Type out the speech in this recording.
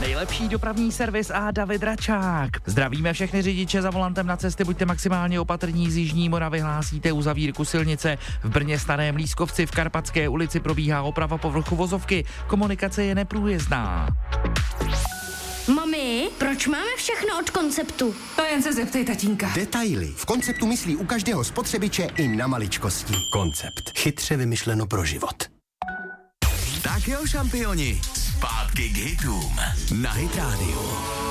nejlepší dopravní servis a David Račák. Zdravíme všechny řidiče za volantem na cesty, buďte maximálně opatrní, z jižní Moravy hlásíte uzavírku silnice. V Brně Starém Lískovci v Karpatské ulici probíhá oprava povrchu vozovky, komunikace je neprůjezdná. Mami, proč máme všechno od Konceptu? To jen se zeptej tatínka. Detaily. V Konceptu myslí u každého spotřebiče i na maličkosti. Koncept. Chytře vymyšleno pro život. Tak jo, šampioni, zpátky k hitům na Hit Radio.